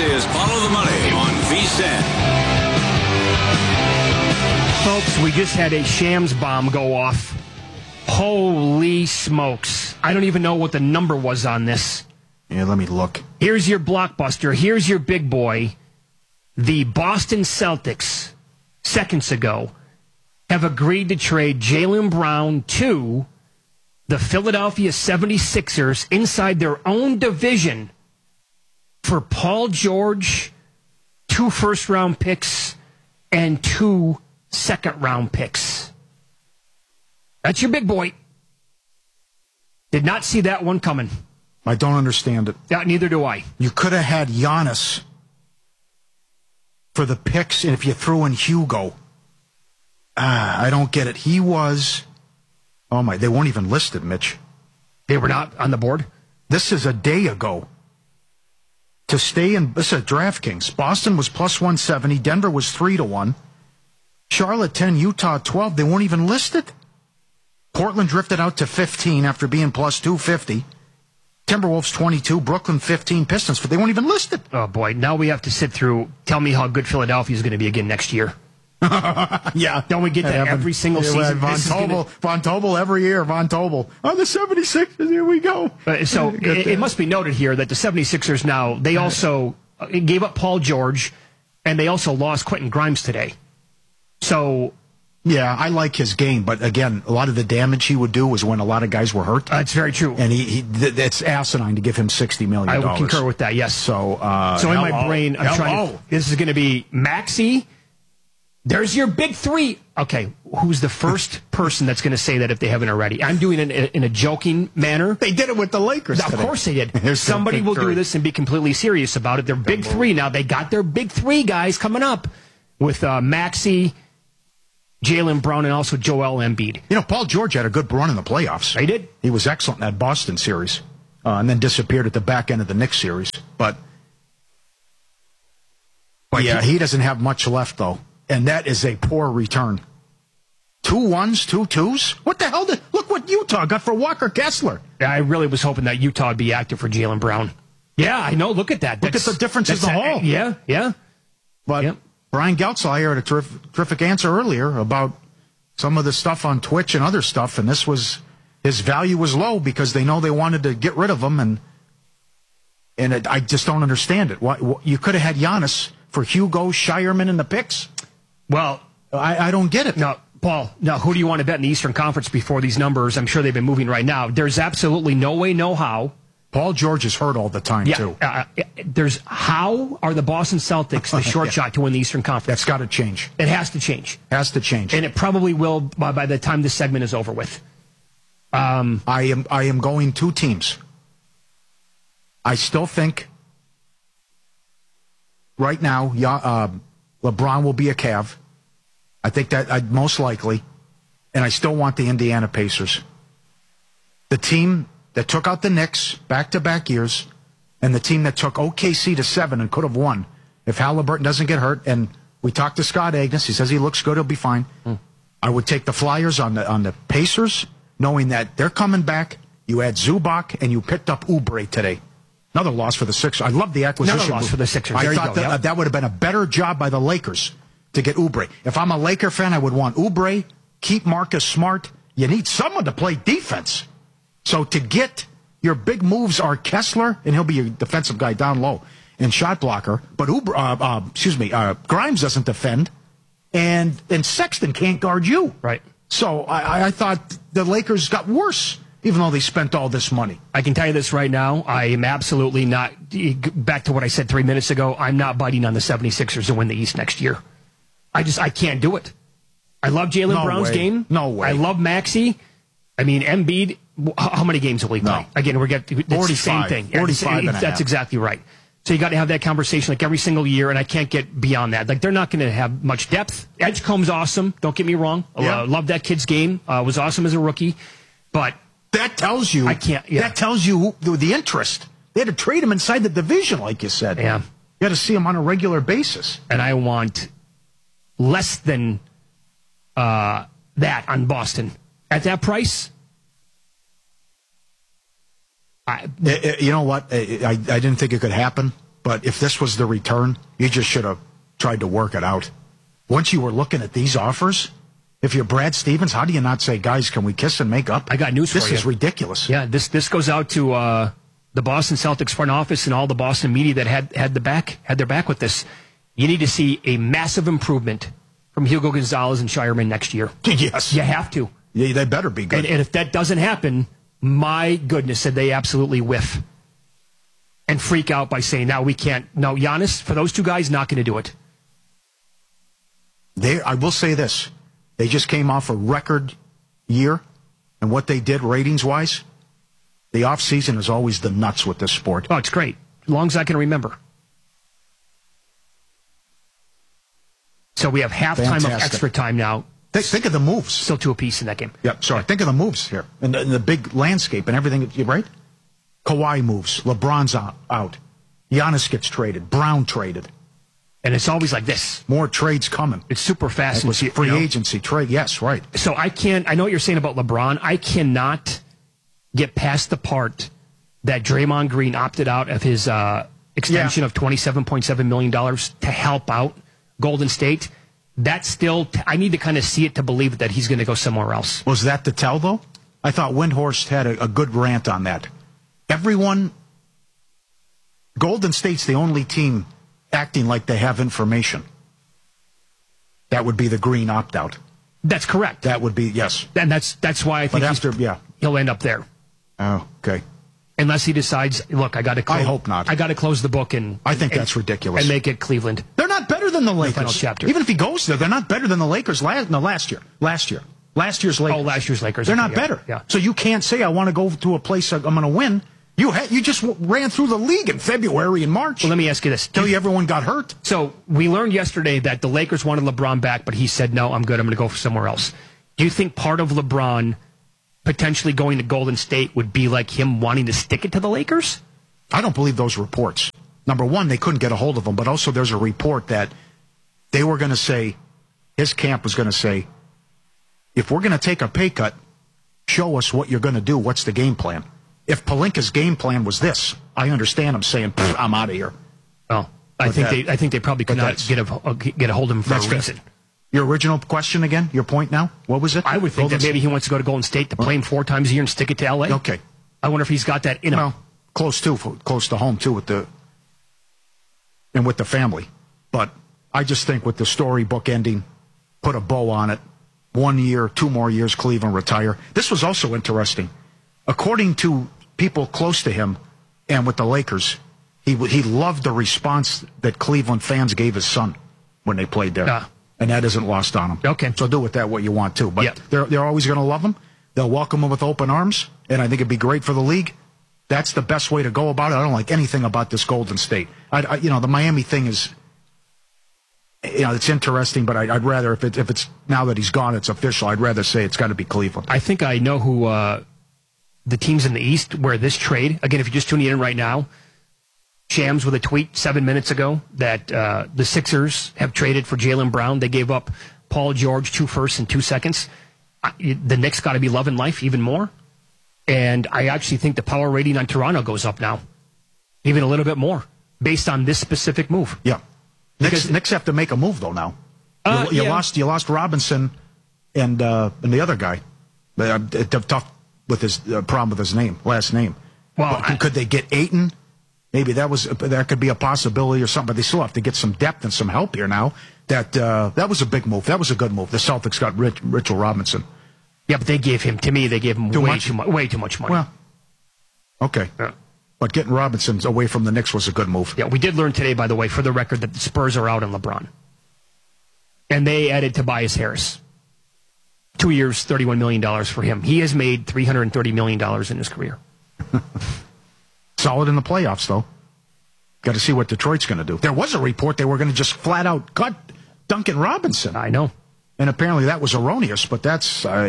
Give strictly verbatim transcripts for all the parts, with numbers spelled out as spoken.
is Follow the Money on V S I N. Folks, we just had a Shams bomb go off. Holy smokes. I don't even know what the number was on this. Yeah, let me look. Here's your blockbuster. Here's your big boy. The Boston Celtics, seconds ago, have agreed to trade Jaylen Brown to the Philadelphia seventy-sixers inside their own division for Paul George, two first-round picks, and two second-round picks. That's your big boy. Did not see that one coming. I don't understand it. Yeah, neither do I. You could have had Giannis for the picks, and if you threw in Hugo. Ah, I don't get it. He was... Oh, my, they weren't even listed, Mitch. They were not on the board? This is a day ago. To stay in... This is DraftKings. Boston was plus one seventy. Denver was three to one. Charlotte ten, Utah twelve. They weren't even listed. Portland drifted out to fifteen after being plus two fifty. Timberwolves twenty-two, Brooklyn fifteen, Pistons, but they weren't even listed. Oh, boy. Now we have to sit through, tell me how good Philadelphia is going to be again next year. Yeah. Don't we get that Evan, every single yeah, season? Von Tobel, gonna... Von Tobel every year, Von Tobel. On the seventy-sixers, here we go. Uh, so it, it must be noted here that the seventy-sixers now, they also uh, gave up Paul George, and they also lost Quentin Grimes today. So... Yeah, I like his game, but again, a lot of the damage he would do was when a lot of guys were hurt. That's very true. And he, he th- it's asinine to give him sixty million dollars. I would concur with that, yes. So, uh, so in hello. my brain, I'm hello. trying to... This is going to be Maxey. There's your big three. Okay, who's the first person that's going to say that if they haven't already? I'm doing it in a, in a joking manner. They did it with the Lakers Of today. course they did. Here's Somebody will three. do this and be completely serious about it. They're big three now. They got their big three guys coming up with uh, Maxey, Jaylen Brown, and also Joel Embiid. You know, Paul George had a good run in the playoffs. He did. He was excellent in that Boston series, uh, and then disappeared at the back end of the Knicks series. But, but yeah, he doesn't have much left, though. And that is a poor return. Two ones, two twos? What the hell? Did, look what Utah got for Walker Kessler. I really was hoping that Utah would be active for Jaylen Brown. Yeah, I know. Look at that. Look That's, at the difference in the a- hall. Yeah, yeah. But Yep. Brian Geltzl had a terrific, terrific answer earlier about some of the stuff on Twitch and other stuff, and this was his value was low because they know they wanted to get rid of him, and and it, I just don't understand it. Why, wh- you could have had Giannis for Hugo, Shireman, and the picks. Well, I, I don't get it. no, Paul, no, who do you want to bet in the Eastern Conference before these numbers? I'm sure they've been moving right now. There's absolutely no way, no how. Paul George is hurt all the time, Yeah, too. uh, there's how are the Boston Celtics the short Yeah. shot to win the Eastern Conference? That's got to change. It has to change. Has to change. And it probably will by, by the time this segment is over with. Um, I am I am going two teams. I still think right now, yeah, uh, LeBron will be a Cav. I think that I'd most likely, and I still want the Indiana Pacers. The team that took out the Knicks back-to-back years, and the team that took O K C to seven and could have won if Halliburton doesn't get hurt. And we talked to Scott Agnes. He says he looks good. He'll be fine. Mm. I would take the Flyers on the on the Pacers, knowing that they're coming back. You had Zubac, and you picked up Oubre today. Another loss for the Sixers. I love the acquisition. Another loss for the Sixers. I There you thought go, that, yep. uh, that would have been a better job by the Lakers to get Oubre. If I'm a Laker fan, I would want Oubre, keep Marcus Smart. You need someone to play defense. So to get your big moves are Kessler, and he'll be your defensive guy down low, and shot blocker. But Oubre, uh, uh, excuse me, uh, Grimes doesn't defend, and and Sexton can't guard you. Right. So I, I thought the Lakers got worse, even though they spent all this money. I can tell you this right now. I am absolutely not, back to what I said three minutes ago, I'm not biting on the seventy-sixers to win the East next year. I just, I can't do it. I love Jaylen No Brown's way. game. No way. I love Maxey. I mean, Embiid, how many games will he play? No. Again, we're getting, it's the same forty-five. thing. forty-five and a That's half. exactly right. So you got to have that conversation like every single year, and I can't get beyond that. Like, they're not going to have much depth. Edgecombe's awesome. Don't get me wrong. Yeah. Uh, love that kid's game. Uh, was awesome as a rookie. But That tells you. I can't- yeah. That tells you who, the interest. They had to trade him inside the division, like you said. Yeah. You got to see him on a regular basis. and I want less than uh, that on Boston. At that price, I, Uh, uh, You know what? Uh, I, I didn't think it could happen, But if this was the return, you just should have tried to work it out. Once you were looking at these offers, if you're Brad Stevens, how do you not say, guys, can we kiss and make up? I got news for this you. This is ridiculous. Yeah, this this goes out to uh, the Boston Celtics front office and all the Boston media that had had the back had their back with this. You need to see a massive improvement from Hugo Gonzalez and Shireman next year. Yes. You have to. Yeah, they better be good. And, and if that doesn't happen, my goodness, did they absolutely whiff and freak out by saying, now we can't. No, Giannis, for those two guys, not going to do it. They, I will say this. They just came off a record year, and what they did ratings-wise, the offseason is always the nuts with this sport. Oh, it's great. As long as I can remember. So we have halftime of extra time now. Think, think of the moves. Still two apiece in that game. Yeah, sorry. Think of the moves here and the, and the big landscape and everything. Right? Kawhi moves. LeBron's out. out. Giannis gets traded. Brown traded. And it's always like this. More trades coming. It's super fast. It was and, free you know, agency trade. Yes, right. So I can't. I know what you're saying about LeBron. I cannot get past the part that Draymond Green opted out of his uh, extension Yeah. of twenty-seven point seven million dollars to help out Golden State. That's still, I need to kind of see it to believe that he's going to go somewhere else. Was that the tell, though? I thought Windhorst had a, a good rant on that. Everyone, Golden State's the only team acting like they have information. That would be the Green opt-out. That's correct. That would be, yes. And that's that's why I think But after, he's, yeah. he'll end up there. Oh, okay. Unless he decides, look, I got to. I hope not. I got to close the book and. I think and, that's ridiculous. And make it Cleveland. They're not better than the Lakers. final chapter. Even if he goes there, they're not better than the Lakers last. No, last year. Last year. Last year's Lakers. Oh, last year's Lakers. They're Okay, not yeah, better. Yeah. So you can't say I want to go to a place I'm going to win. You ha- you just w- ran through the league in February and March. Well, let me ask you this: Till you, everyone got hurt. So we learned yesterday that the Lakers wanted LeBron back, but he said, no, I'm good. I'm going to go for somewhere else. Do you think part of LeBron potentially going to Golden State would be like him wanting to stick it to the Lakers? I don't believe those reports. Number one, they couldn't get a hold of him, but also there's a report that they were going to say, his camp was going to say, if we're going to take a pay cut, show us what you're going to do. What's the game plan? If Pelinka's game plan was this, I understand him saying, I'm out of here. Oh, I But think that- they. I think they probably could but not that's- get a get a hold of him for That's a fair. reason. Your original question again? Your point now? What was it? I would think Golden that maybe he wants to go to Golden State to play him four times a year and stick it to L A. Okay. I wonder if he's got that in him. Well, close to close to home too with the and with the family. But I just think with the storybook ending, put a bow on it. One year, two more years, Cleveland retire. This was also interesting. According to people close to him and with the Lakers, he he loved the response that Cleveland fans gave his son when they played there. Ah. And that isn't lost on him. Okay. So do with that what you want too. But Yep. they're they're always going to love him. They'll welcome him with open arms, and I think it'd be great for the league. That's the best way to go about it. I don't like anything about this Golden State. I, I you know, the Miami thing is, you know, it's interesting, but I, I'd rather if it if it's now that he's gone, it's official. I'd rather say it's got to be Cleveland. I think I know who uh, the teams in the East where this trade. Again, if you're just tuning in right now, Shams with a tweet seven minutes ago that uh, the Sixers have traded for Jaylen Brown. They gave up Paul George two firsts and two seconds. I, the Knicks got to be loving life even more. And I actually think the power rating on Toronto goes up now, even a little bit more, based on this specific move. Yeah, Knicks, Because- Knicks have to make a move though now. Uh, you you yeah. lost you lost Robinson and uh, and the other guy. Uh, tough with his uh, problem with his name, last name. Well, But I- could they get Ayton? Maybe that was that could be a possibility or something. But they still have to get some depth and some help here now. That uh, that was a big move. That was a good move. The Celtics got Rich, Richard Robinson. Yeah, but they gave him, to me, they gave him Too way much? too much, way too much money. Well, okay. Yeah. But getting Robinson away from the Knicks was a good move. Yeah, we did learn today, by the way, for the record, that the Spurs are out on LeBron. And they added Tobias Harris. Two years, thirty-one million dollars for him. He has made three hundred thirty million dollars in his career. Solid in the playoffs, though. Got to see what Detroit's going to do. There was a report they were going to just flat out cut Duncan Robinson. I know. And apparently that was erroneous, but that's... Uh,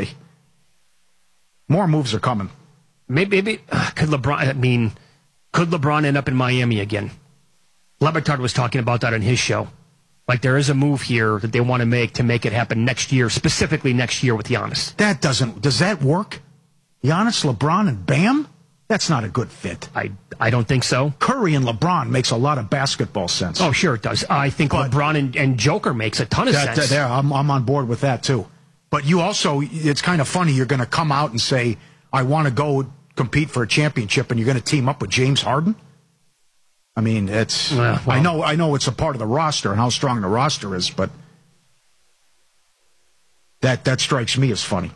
more moves are coming. Maybe, maybe uh, could LeBron, I mean, could LeBron end up in Miami again? Lebitard was talking about that on his show. Like there is a move here that they want to make to make it happen next year, specifically next year with Giannis. That doesn't... Does that work? Giannis, LeBron, and Bam? That's not a good fit. I, I don't think so. Curry and LeBron makes a lot of basketball sense. Oh, sure it does. I think But- LeBron and, and Joker makes a ton of That, sense. that- there, I'm, I'm on board with that too. But you also, it's kind of funny. You're going to come out and say, "I want to go compete for a championship," and you're going to team up with James Harden. I mean, it's. Yeah, well- I know, I know, it's a part of the roster and how strong the roster is, but that that strikes me as funny.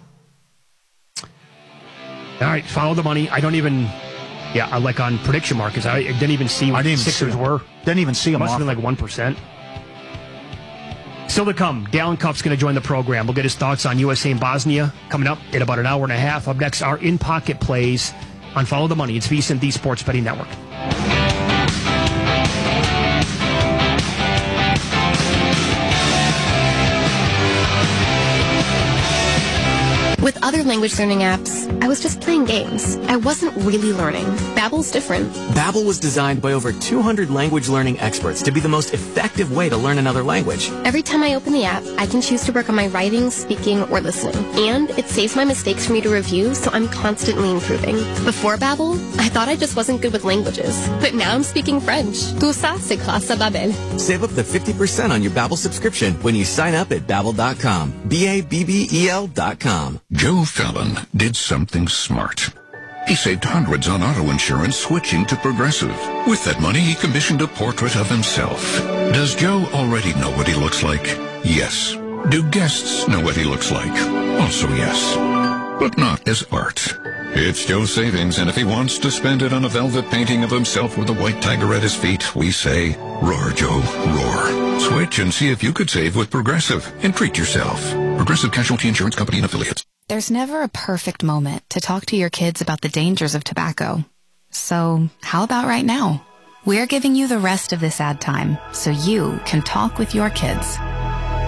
All right, follow the money. I don't even, yeah, I like on prediction markets. I didn't even see what I didn't even Sixers see 'em. were. Didn't even see It them must off. have been like one percent. Still to come, Dallin Cuff's going to join the program. We'll get his thoughts on U S A and Bosnia coming up in about an hour and a half. Up next, our in-pocket plays on Follow the Money. It's VSiN, the Sports Betting Network. With other language learning apps, I was just playing games. I wasn't really learning. Babbel's different. Babbel was designed by over two hundred language learning experts to be the most effective way to learn another language. Every time I open the app, I can choose to work on my writing, speaking, or listening. And it saves my mistakes for me to review, so I'm constantly improving. Before Babbel, I thought I just wasn't good with languages. But now I'm speaking French. Tout ça, c'est grâce à Babbel. Save up to fifty percent on your Babbel subscription when you sign up at babbel dot com. B A B B E L dot com. Joe Fallon did something smart. He saved hundreds on auto insurance switching to Progressive. With that money, he commissioned a portrait of himself. Does Joe already know what he looks like? Yes. Do guests know what he looks like? Also yes. But not as art. It's Joe's savings, and if he wants to spend it on a velvet painting of himself with a white tiger at his feet, we say, roar, Joe, roar. Switch and see if you could save with Progressive and treat yourself. Progressive Casualty Insurance Company and Affiliates. There's never a perfect moment to talk to your kids about the dangers of tobacco. So how about right now? We're giving you the rest of this ad time so you can talk with your kids.